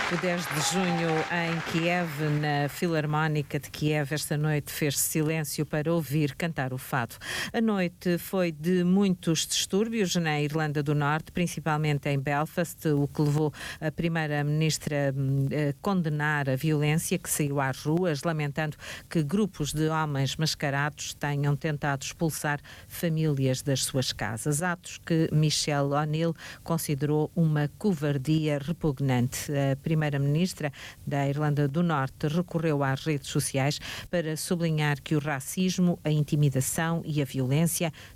O 10 de junho em Kiev, na Filarmónica de Kiev, esta noite fez silêncio para ouvir cantar o fado. A noite foi de muitos distúrbios na Irlanda do Norte, principalmente em Belfast, o que levou a primeira-ministra a condenar a violência que saiu às ruas, lamentando que grupos de homens mascarados tenham tentado expulsar famílias das suas casas. Atos que Michelle O'Neill considerou uma covardia repugnante. A primeira-ministra da Irlanda do Norte recorreu às redes sociais para sublinhar que o racismo, a intimidação e a violência